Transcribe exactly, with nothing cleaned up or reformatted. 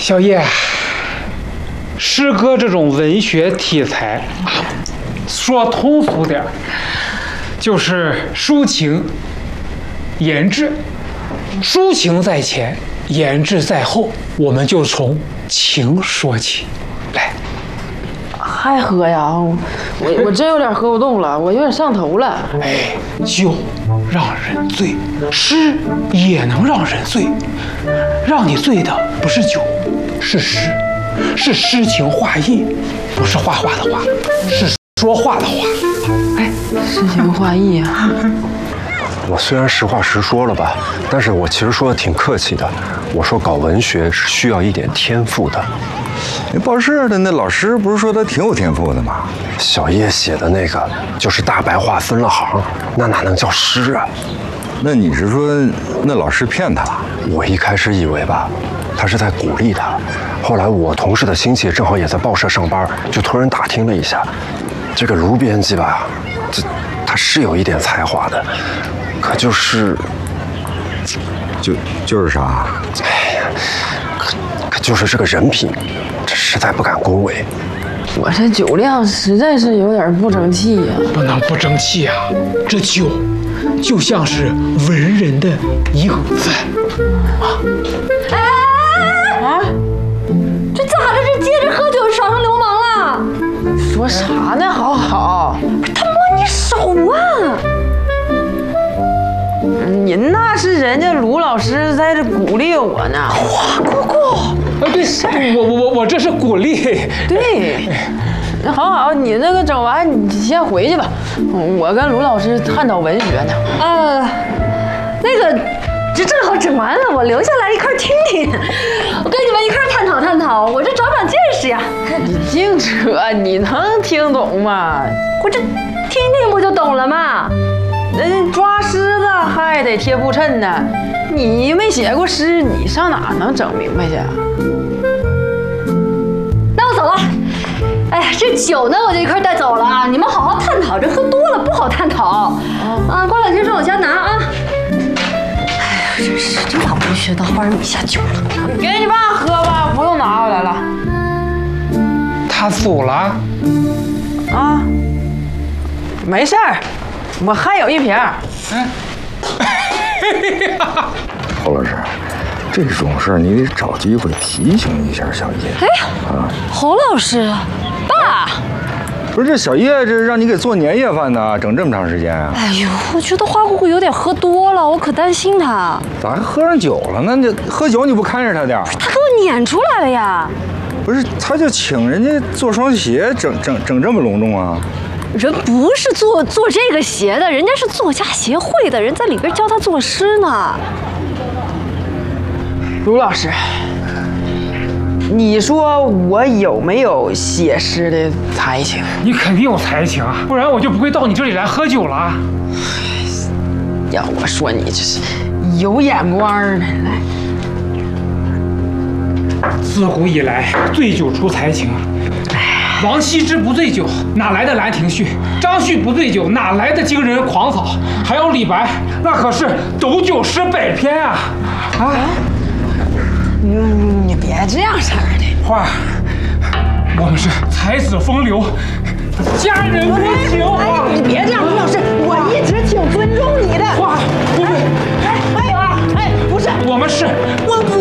小叶，诗歌这种文学题材，说通俗点，就是抒情、言志，抒情在前，言志在后。我们就从情说起，来。 还喝呀？我我真有点喝不动了，我有点上头了。 哎，酒让人醉，诗也能让人醉。让你醉的不是酒，是诗，是诗情画意，不是画画的画，是说话的话。哎， 诗情画意啊！ 我虽然实话实说了吧，但是我其实说的挺客气的。我说搞文学是需要一点天赋的。 那报社的那老师不是说他挺有天赋的吗？ 小叶写的那个就是大白话分了行，那哪能叫诗啊？ 那你是说那老师骗他了？ 我一开始以为吧，他是在鼓励他。后来我同事的亲戚正好也在报社上班，就突然打听了一下，这个卢编辑吧，这他是有一点才华的，可就是就就是啥？ 哎呀，可可就是这个人品，这实在不敢恭维。 我这酒量实在是有点不争气呀、啊！ 不能不争气啊！这酒就像是文人的影子啊！ 哎哎哎！啊！这咋的？这接着喝酒耍上流氓了？ 说啥呢？好好， 他摸你手啊！ 你那是人家卢老师在这鼓励我呢。 花姑姑， 啊，对，我我我我这是鼓励。 对，那好好，你那个整完你先回去吧，我跟卢老师探讨文学呢。 呃，那个，这正好整完了，我留下来一块听听，我跟你们一块探讨探讨，我这长长见识呀。 你净扯，你能听懂吗？ 我这听听不就懂了吗？ 人抓狮子还得贴布衬呢，你没写过诗，你上哪能整明白去啊？ 那我走了。哎呀，这酒呢我就一块带走了啊！你们好好探讨，这喝多了不好探讨。啊，过两天上我家拿啊。哎呀，真是真把文学当花生米下酒了。 给你爸喝吧，不用拿回来了。 他走了啊？没事儿。我还有一瓶。 嗯， 侯老师，这种事儿你得找机会提醒一下小叶。 哎，啊，侯老师，爸， 不是这小叶这让你给做年夜饭呢，整这么长时间啊？ 哎呦，我觉得花姑姑有点喝多了，我可担心她。 咋还喝上酒了呢？这喝酒你不看着他点儿？ 他给我撵出来了呀！ 不是，他就请人家做双鞋，整整整这么隆重啊？ 人不是做做这个鞋的，人家是作家协会的人，在里边教他作诗呢。 卢老师，你说我有没有写诗的才情？ 你肯定有才情啊，不然我就不会到你这里来喝酒了。 要我说你这是有眼光呢。来， 自古以来，醉酒出才情。王羲之不醉酒，哪来的《兰亭序》？张旭不醉酒，哪来的惊人狂草？还有李白，那可是斗酒诗百篇啊！啊， 你你别这样式儿的。 花儿，我们是才子风流，佳人归情啊！ 你别这样，卢老师，我一直挺尊重你的。 花儿，不对， 哎哎哎，不是， 我们是， 我不